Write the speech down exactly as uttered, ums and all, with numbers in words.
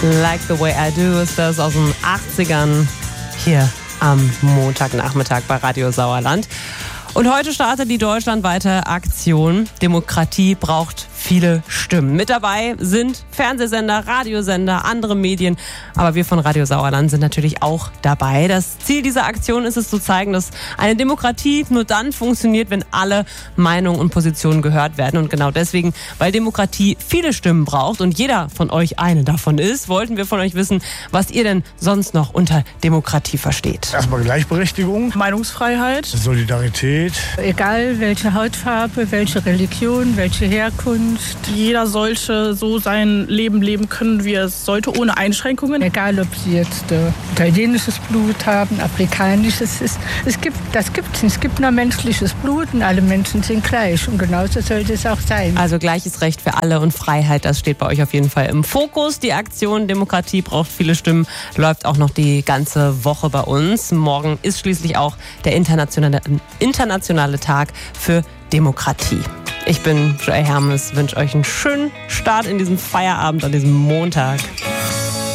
Like the Way I Do ist das aus den achtzigern hier am Montagnachmittag bei Radio Sauerland. Und heute startet die deutschlandweite Aktion Demokratie braucht viele Stimmen. Mit dabei sind Fernsehsender, Radiosender, andere Medien, aber wir von Radio Sauerland sind natürlich auch dabei. Das Ziel dieser Aktion ist es zu zeigen, dass eine Demokratie nur dann funktioniert, wenn alle Meinungen und Positionen gehört werden. Und genau deswegen, weil Demokratie viele Stimmen braucht und jeder von euch eine davon ist, wollten wir von euch wissen, was ihr denn sonst noch unter Demokratie versteht. Erstmal Gleichberechtigung, Meinungsfreiheit, Solidarität. Egal welche Hautfarbe, welche Religion, welche Herkunft. Jeder sollte so sein Leben leben können, wie er es sollte, ohne Einschränkungen. Egal, ob sie jetzt äh, italienisches Blut haben, afrikanisches. Es, es gibt, das gibt es. Es gibt nur menschliches Blut und alle Menschen sind gleich. Und genauso sollte es auch sein. Also gleiches Recht für alle und Freiheit, das steht bei euch auf jeden Fall im Fokus. Die Aktion Demokratie braucht viele Stimmen läuft auch noch die ganze Woche bei uns. Morgen ist schließlich auch der internationale, internationale Tag für Demokratie. Ich bin Joey Hermes, wünsche euch einen schönen Start in diesen Feierabend an diesem Montag.